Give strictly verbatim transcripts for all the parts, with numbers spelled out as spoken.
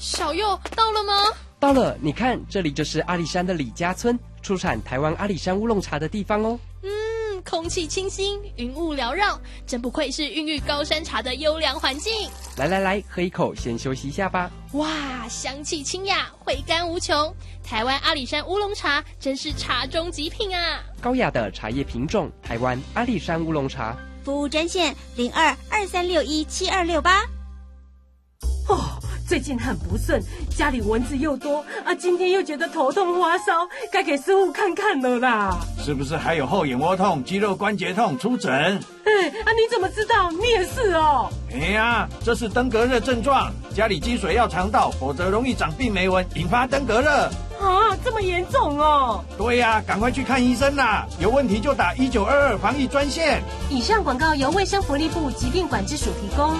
小佑到了吗？ 到了，你看，这里就是阿里山的李家村，出产台湾阿里山乌龙茶的地方哦。 嗯，空气清新，云雾缭绕，真不愧是孕育高山茶的优良环境。 来来来，喝一口，先休息一下吧。 哇，香气清雅，回甘无穷。台湾阿里山乌龙茶真是茶中极品啊！ 高雅的茶叶品种，台湾阿里山乌龙茶。 服务专线零二二三六一七二六八。 哦，最近很不顺，家里蚊子又多啊，今天又觉得头痛发烧，该给师傅看看了啦。 是不是还有后眼窝痛、肌肉关节痛？出诊。 哎，啊，你怎么知道？你也是哦。 哎呀，这是登革热症状，家里积水要肠道，否则容易长病媒蚊，引发登革热。 啊，这么严重哦？ 对呀、啊，赶快去看医生啦！有问题就打一九二二防疫专线。 以上广告由卫生福利部疾病管制署提供。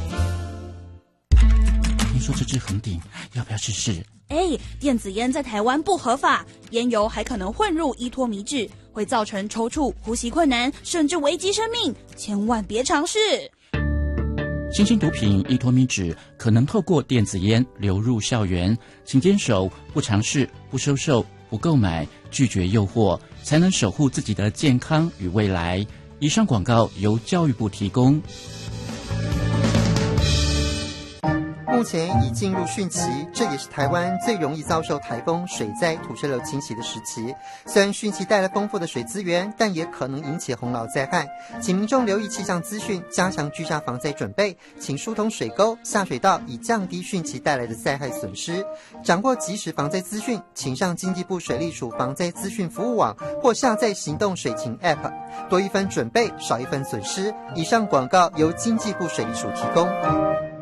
听说这支红顶，要不要试试？ 哎，电子烟在台湾不合法，烟油还可能混入依托米脂，会造成抽搐、呼吸困难，甚至危及生命，千万别尝试。 新兴毒品依托米脂可能透过电子烟流入校园，请坚守不尝试、不收受、不购买、拒绝诱惑，才能守护自己的健康与未来。以上广告由教育部提供。 目前已进入汛期，这也是台湾最容易遭受台风、水灾、土石流侵袭的时期。虽然汛期带来丰富的水资源，但也可能引起洪涝灾害。请民众留意气象资讯，加强居家防灾准备，请疏通水沟、下水道，以降低汛期带来的灾害损失。掌握即时防灾资讯，请上经济部水利署防灾资讯服务网或下载行动水情 App， 多一分准备，少一分损失。以上广告由经济部水利署提供。